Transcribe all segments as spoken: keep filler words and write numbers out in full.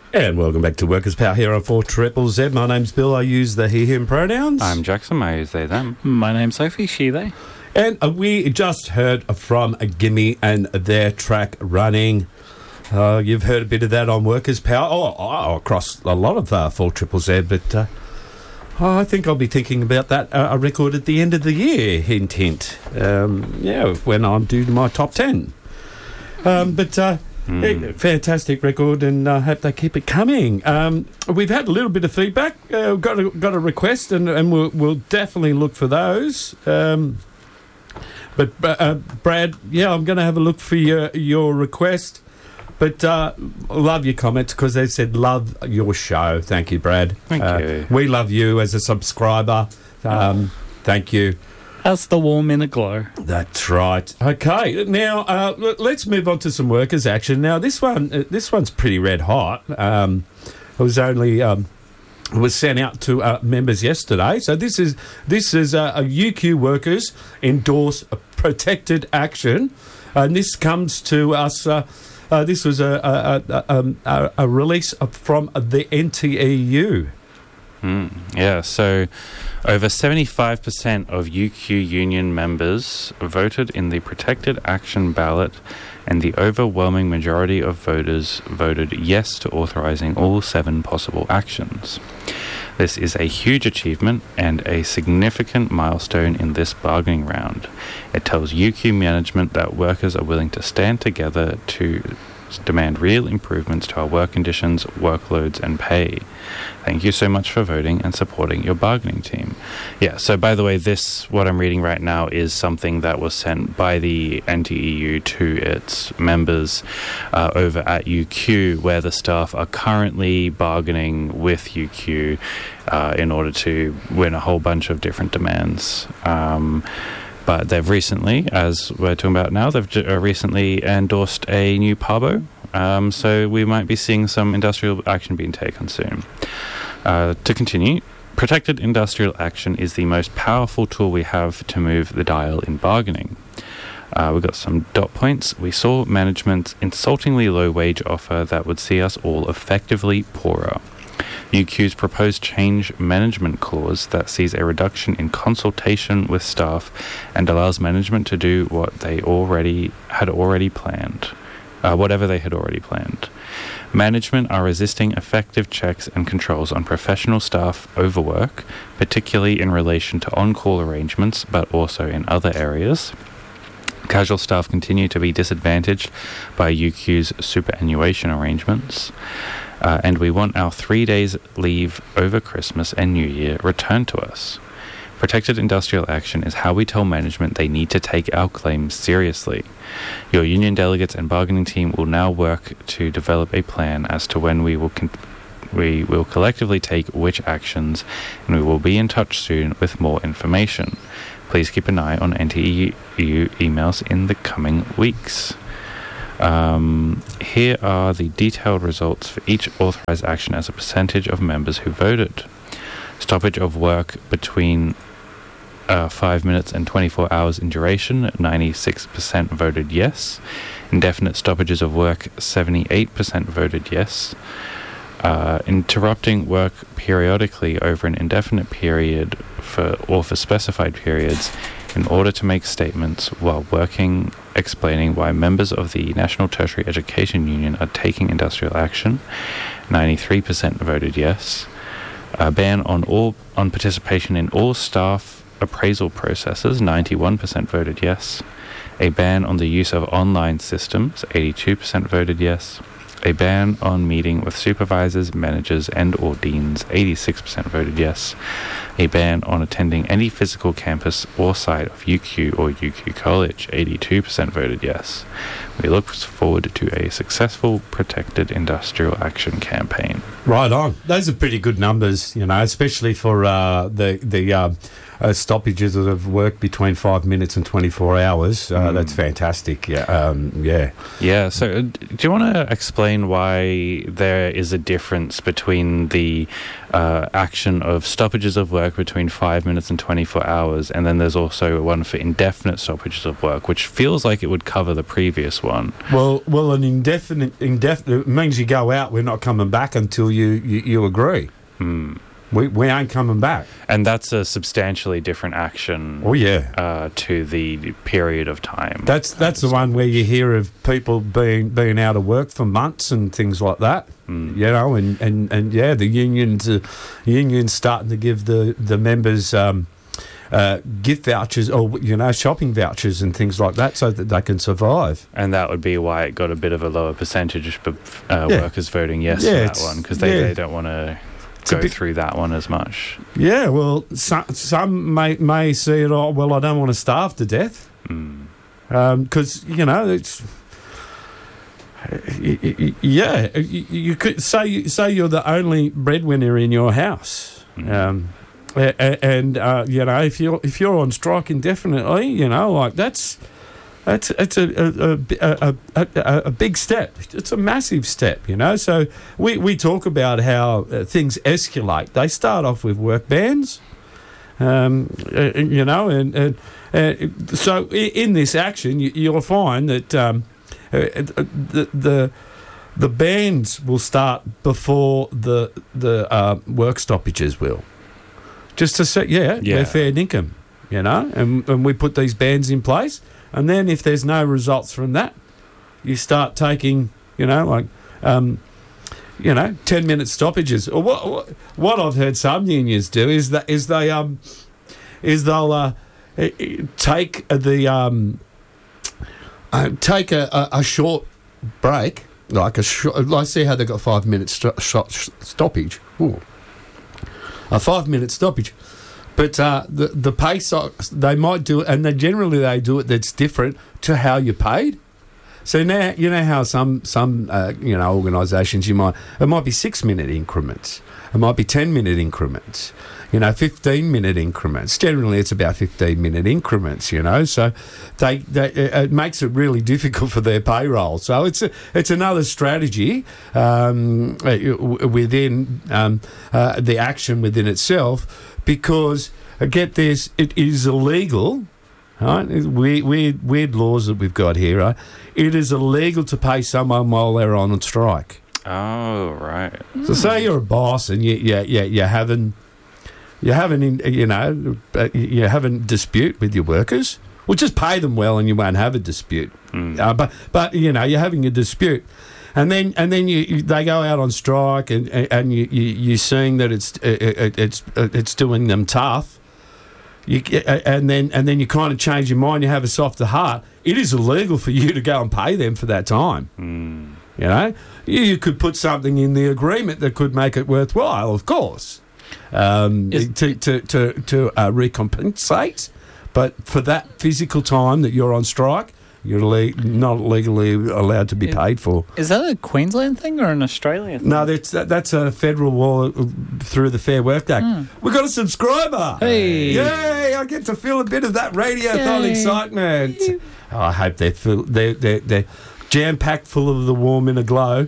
And welcome back to Workers' Power here on four Triple Z. My name's Bill. I use the he, him pronouns. I'm Jackson. I use they, them. My name's Sophie. She, they. And uh, we just heard from Gimme and their track Running. Uh, you've heard a bit of that on Workers' Power. Oh, oh across a lot of uh, four Triple Z, but uh, oh, I think I'll be thinking about that uh, a record at the end of the year, hint, hint. Um, yeah, when I'm doing my top ten. Um, but... Uh, Mm. Fantastic record, and I uh, hope they keep it coming. Um, we've had a little bit of feedback. Uh, got a, got a request, and, and we'll, we'll definitely look for those. Um, but uh, Brad, yeah, I'm going to have a look for your your request. But uh, love your comments because they said love your show. Thank you, Brad. Thank uh, you. We love you as a subscriber. Um, thank you. That's the warm in a glow. That's right. Okay, now uh, l- let's move on to some workers' action. Now, this one, uh, this one's pretty red hot. Um, it was only um, it was sent out to uh, members yesterday. So this is this is uh, a U Q workers endorse a protected action, and this comes to us. Uh, uh, this was a a, a, um, a a release from the N T E U. Mm, yeah, so over seventy-five percent of U Q union members voted in the protected action ballot, and the overwhelming majority of voters voted yes to authorising all seven possible actions. This is a huge achievement and a significant milestone in this bargaining round. It tells U Q management that workers are willing to stand together to demand real improvements to our work conditions, workloads and pay. Thank you so much for voting and supporting your bargaining team. Yeah, so by the way, this, what I'm reading right now, is something that was sent by the N T E U to its members uh, over at U Q, where the staff are currently bargaining with U Q uh, in order to win a whole bunch of different demands. Um, But they've recently, as we're talking about now, they've j- uh, recently endorsed a new P A B O. Um, so we might be seeing some industrial action being taken soon. Uh, to continue, protected industrial action is the most powerful tool we have to move the dial in bargaining. Uh, we've got some dot points. We saw management's insultingly low wage offer that would see us all effectively poorer. U Q's proposed change management clause that sees a reduction in consultation with staff and allows management to do what they already had already planned, uh, whatever they had already planned. Management are resisting effective checks and controls on professional staff overwork, particularly in relation to on-call arrangements, but also in other areas. Casual staff continue to be disadvantaged by U Q's superannuation arrangements. Uh, and we want our three days leave over Christmas and New Year returned to us. Protected industrial action is how we tell management they need to take our claims seriously. Your union delegates and bargaining team will now work to develop a plan as to when we will con- we will collectively take which actions, and we will be in touch soon with more information. Please keep an eye on N T E U emails in the coming weeks. Um, here are the detailed results for each authorised action as a percentage of members who voted. Stoppage of work between uh, five minutes and twenty-four hours in duration, ninety-six percent voted yes. Indefinite stoppages of work, seventy-eight percent voted yes. Uh, interrupting work periodically over an indefinite period for or for specified periods in order to make statements while working, explaining why members of the National Tertiary Education Union are taking industrial action, ninety-three percent voted yes. A ban on all on participation in all staff appraisal processes, ninety-one percent voted yes. A ban on the use of online systems, eighty-two percent voted yes. A ban on meeting with supervisors, managers and or deans, eighty-six percent voted yes. A ban on attending any physical campus or site of U Q or U Q College, eighty-two percent voted yes. We look forward to a successful protected industrial action campaign. Right on. Those are pretty good numbers, you know, especially for uh, the the um, uh, stoppages of work between five minutes and twenty-four hours. Uh, Mm. That's fantastic. Yeah, um, yeah. Yeah, so uh, d- do you want to explain why there is a difference between the uh, action of stoppages of work between five minutes and twenty-four hours, and then there's also one for indefinite stoppages of work, which feels like it would cover the previous one? Well, well, an indefinite indefinite means you go out. We're not coming back until you you, you agree. Hmm. We we ain't coming back. And that's a substantially different action Oh yeah. uh, to the period of time. That's that's the one where you hear of people being being out of work for months and things like that. Mm. You know, and, and, and yeah, the unions uh, unions starting to give the the members um, uh, gift vouchers or you know shopping vouchers and things like that so that they can survive. And that would be why it got a bit of a lower percentage of uh, Yeah. workers voting yes Yeah, for that it's- one, because they, yeah. they don't want to It's a go bit- through that one as much. Yeah, well, some some may may see it. Oh, well, I don't want to starve to death Mm. because you know it's. y- y- y- Yeah, you, you could say say you're the only breadwinner in your house. Mm. Um, a- a- and uh, you know if you're if you're on strike indefinitely, you know like that's that's it's a a, a, a, a a big step. It's a massive step, you know. So we, we talk about how uh, things escalate. They start off with work bans, um, uh, you know, and, and uh, so i- in this action you, you'll find that um, uh, the the the bans will start before the the uh, work stoppages will. Just to say, yeah, Yeah. we're fair dinkum, you know, and, and we put these bans in place, and then if there's no results from that, you start taking, you know, like, um, you know, ten minute stoppages. Or what, what what I've heard some unions do is that is they um is they'll uh, eh, eh, take the um uh, take a, a, a short break, like a short. I see how they got five minute st- shot stoppage. Ooh. A five minute stoppage, but uh, the the pay so they might do it, and they generally they do it that's different to how you're paid. So now you know how some some uh, you know organisations you might it might be six minute increments, it might be ten minute increments, you know, fifteen minute increments. Generally, it's about fifteen minute increments. You know, so they, they it makes it really difficult for their payroll. So it's a, it's another strategy um, within um, uh, the action within itself, because uh, get this, it is illegal. Right? Weird, weird, weird laws that we've got here. Right? It is illegal to pay someone while they're on a strike. Oh, right. So say you're a boss and you, you, you, you're having, you're having, you know, uh, you're having a dispute with your workers. Well, just pay them well and you won't have a dispute. Mm. Uh, but, but you know, you're having a dispute. And then, and then you, you they go out on strike, and and you, you you're seeing that it's it, it's it's doing them tough. You, and then and then you kind of change your mind. You have a softer heart. It is illegal for you to go and pay them for that time. Mm. You know, you, you could put something in the agreement that could make it worthwhile, of course, um, Is- to to to, to uh, recompensate. But for that physical time that you're on strike, you're le- not legally allowed to be Yeah. paid for. Is that a Queensland thing or an Australia thing? No, that's that, that's a federal law through the Fair Work Act. Hmm. We've got a subscriber. Hey. Yay! I get to feel a bit of that radiothon Yay. excitement. Oh, I hope they're full, they're they're, they're jam packed full of the warm inner glow.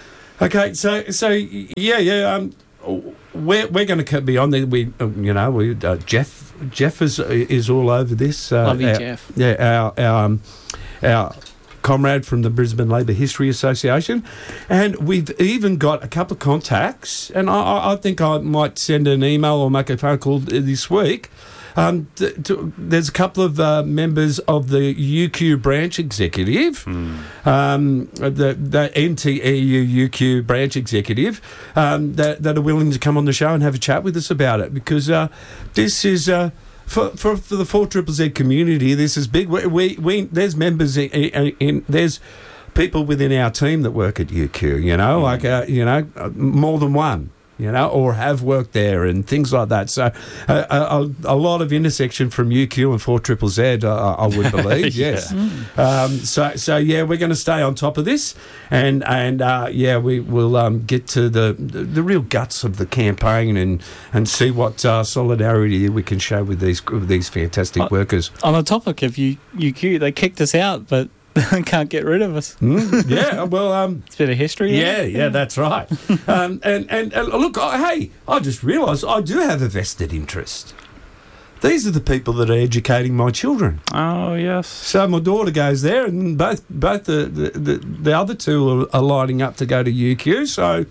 Okay, so so yeah yeah um we're we're going to be on there. We uh, you know we uh, Jeff Jeff is is all over this. Uh, Love you, our- Jeff. Yeah, our our um, our comrade from the Brisbane Labour History Association, and we've even got a couple of contacts. And I, I- I think I might send an email or make a phone call this week. Um, to, to, there's a couple of uh, members of the U Q branch executive, Mm. um, the, the N T E U U Q branch executive, um, that, that are willing to come on the show and have a chat with us about it, because uh, this is. Uh, For, for for the four triple Z community, this is big. We, we, we there's members in, in, in there's people within our team that work at U Q. You know, Mm. like uh, you know, uh, more than one. you know, or have worked there and things like that. So uh, a, a lot of intersection from U Q and four triple Z, uh, I would believe, Yeah. yes. Um, so, so yeah, we're going to stay on top of this, and and uh, yeah, we will um, get to the, the the real guts of the campaign and and see what uh, solidarity we can show with these with these fantastic Uh, workers. On the topic of U- UQ, they kicked us out, but they can't get rid of us. Mm, yeah, well, um, It's a bit of history. yeah, there. yeah, that's right. um, and, and and look, I, hey, I just realised I do have a vested interest. These are the people that are educating my children. Oh, yes. So my daughter goes there, and both both the the, the, the other two are, are lining up to go to U Q. So,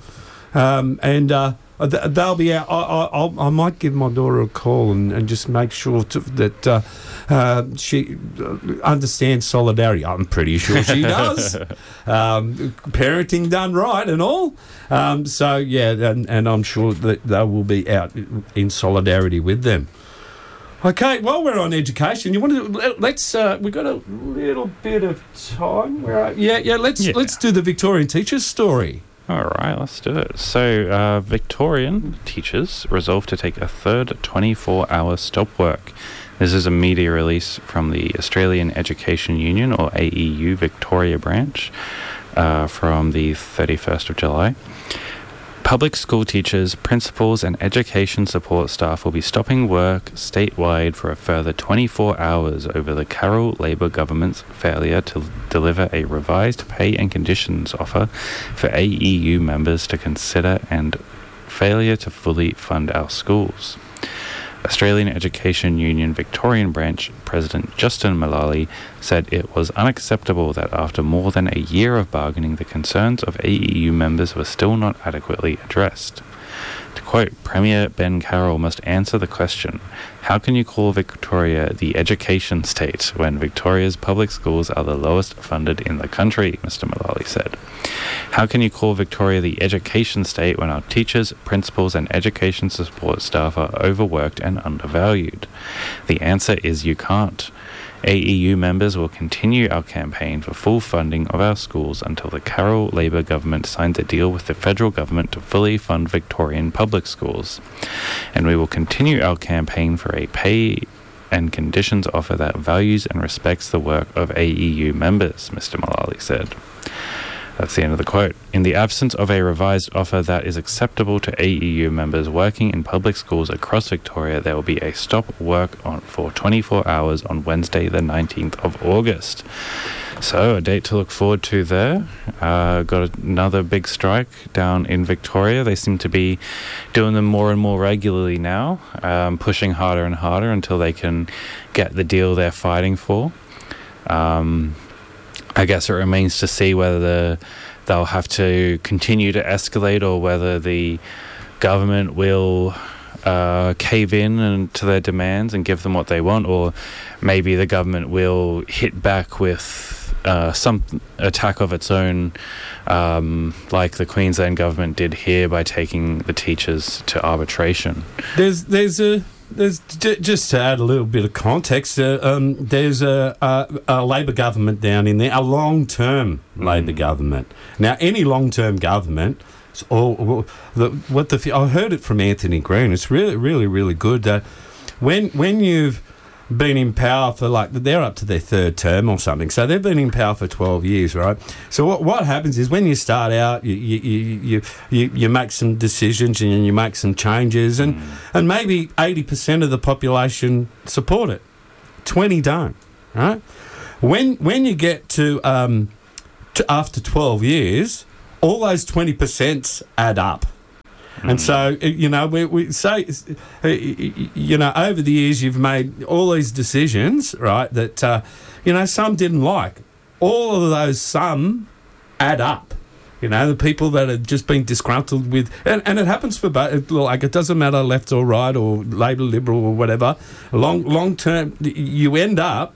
um, and uh, th- they'll be out. I, I, I'll, I might give my daughter a call and, and just make sure to, that uh, uh, she understands solidarity. I'm pretty sure she does. um, parenting done right and all. Um, so yeah, and, and I'm sure that they will be out in solidarity with them. Okay, while we're on education, you want to let's uh, we've got a little bit of time. Where are, yeah, yeah. Let's Yeah. let's do the Victorian teachers story. All right, let's do it. So, uh, Victorian teachers resolved to take a third twenty-four hour stop work. This is a media release from the Australian Education Union, or A E U, Victoria branch, uh, from the thirty-first of July. Public school teachers, principals and education support staff will be stopping work statewide for a further twenty-four hours over the Carroll Labor government's failure to deliver a revised pay and conditions offer for A E U members to consider and failure to fully fund our schools. Australian Education Union Victorian branch President Justin Mullally said it was unacceptable that after more than a year of bargaining, the concerns of A E U members were still not adequately addressed. To quote, Premier Ben Carroll must answer the question, how can you call Victoria the education state when Victoria's public schools are the lowest funded in the country, Mister Mullally said. How can you call Victoria the education state when our teachers, principals and education support staff are overworked and undervalued? The answer is you can't. A E U members will continue our campaign for full funding of our schools until the Carroll Labor government signs a deal with the federal government to fully fund Victorian public schools. And we will continue our campaign for a pay and conditions offer that values and respects the work of A E U members, Mister Mullally said. That's the end of the quote. In the absence of a revised offer that is acceptable to A E U members working in public schools across Victoria, there will be a stop work on for twenty-four hours on Wednesday, the nineteenth of August. So, a date to look forward to there. Uh, got another big strike down in Victoria. They seem to be doing them more and more regularly now, um, pushing harder and harder until they can get the deal they're fighting for. Um... I guess it remains to see whether the, they'll have to continue to escalate or whether the government will uh, cave in and to their demands and give them what they want, or maybe the government will hit back with uh, some attack of its own, um, like the Queensland government did here by taking the teachers to arbitration. There's there's a there's j- just to add a little bit of context. Uh, um, there's a, a, a Labor government down in there, a long-term mm. Labor government. Now, any long-term government. Or the, what the I heard it from Anthony Green. It's really, really, really good. Uh, when when you've been in power for like they're up to their third term or something, so they've been in power for twelve years, right? So what what happens is when you start out, you you you you, you make some decisions and you make some changes, and mm. and maybe eighty percent of the population support it, twenty don't, right? When when you get to um to after twelve years. All those twenty percent add up. Mm. And so, you know, we, we say, you know, over the years you've made all these decisions, right, that, uh, you know, some didn't like. All of those some add up. You know, the people that have just been disgruntled with, and, and it happens for both, like it doesn't matter left or right or Labor, Liberal or whatever, long, long term, you end up...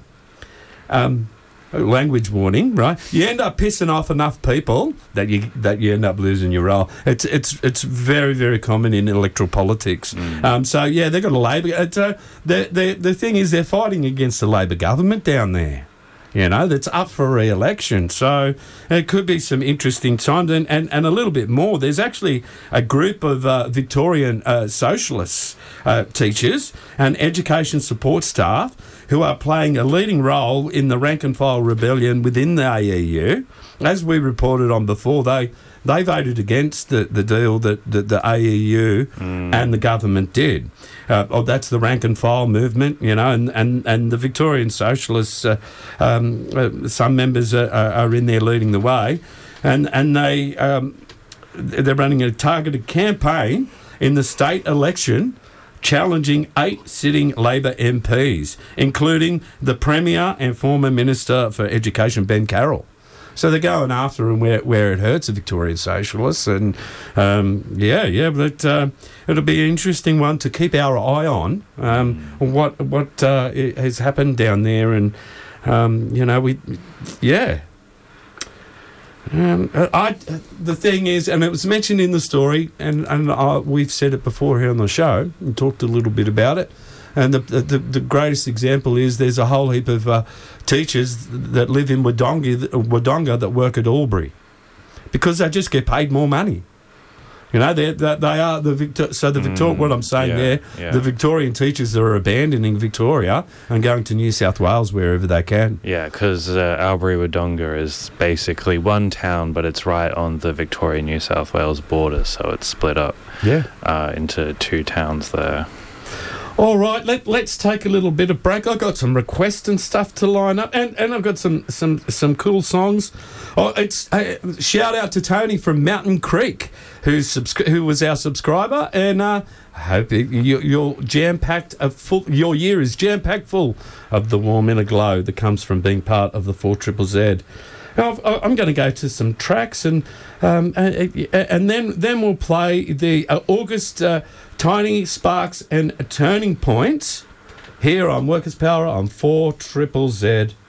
Um, language warning, right? You end up pissing off enough people that you that you end up losing your role. It's it's it's very very common in electoral politics. Mm. Um, so yeah, they've got a Labor. It's, uh, the the the thing is, they're fighting against the Labor government down there. you know, that's up for re-election. So it could be some interesting times, and, and, and a little bit more. There's actually a group of uh, Victorian uh, socialist uh, teachers and education support staff who are playing a leading role in the rank-and-file rebellion within the A E U. As we reported on before, they they voted against the, the deal that, that the A E U mm. and the government did. Uh, oh, that's the rank-and-file movement, you know, and, and, and the Victorian Socialists, uh, um, uh, some members are, are in there leading the way, and, and they, um, they're running a targeted campaign in the state election challenging eight sitting Labor M Ps, including the Premier and former Minister for Education, Ben Carroll. So they're going after them where, where it hurts the Victorian Socialists. And, um, yeah, yeah, but uh, it'll be an interesting one to keep our eye on, um, what what uh, has happened down there. And, um, you know, we, yeah. Um, I, the thing is, and it was mentioned in the story, and, and I, we've said it before here on the show and talked a little bit about it, and the the, the greatest example is there's a whole heap of uh, teachers that live in Wodonga, Wodonga that work at Albury because they just get paid more money. You know, they they, they are the Victor. So the Victor. Mm, what I'm saying yeah, there, yeah. the Victorian teachers are abandoning Victoria and going to New South Wales wherever they can. Yeah, because uh, Albury Wodonga is basically one town, but it's right on the Victoria-New South Wales border, so it's split up Yeah. uh, into two towns there. All right, let, let's take a little bit of break. I've got some requests and stuff to line up, and, and I've got some, some, some cool songs. Oh, it's uh, shout out to Tony from Mountain Creek, who's subscri- who was our subscriber, and uh, I hope it, you, you're jam-packed, a full, your year is jam-packed full of the warm inner glow that comes from being part of the four triple Z. Now, I've, I'm going to go to some tracks, and um, and, and then then we'll play the uh, August uh, Tiny Sparks and Turning Points here on Workers' Power on four triple Z.